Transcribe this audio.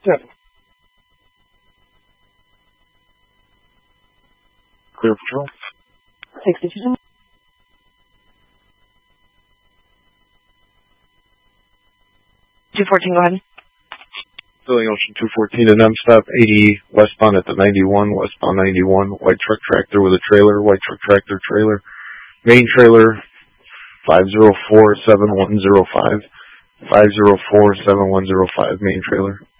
Yeah. Clear patrol. 62. 214, go ahead. Filling Ocean 214 and M-Stop 80 westbound at the 91, westbound 91, white truck tractor with a trailer, white truck tractor trailer, main trailer 504-7105, 504-7105, main trailer.